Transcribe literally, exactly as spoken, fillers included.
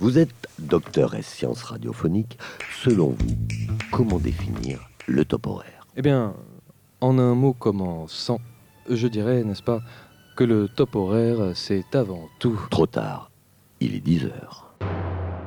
Vous êtes docteur S sciences radiophoniques. Selon vous, comment définir le top horaire? Eh bien, en un mot commençant, je dirais, n'est-ce pas, que le top horaire, c'est avant tout... Trop tard, il est dix heures.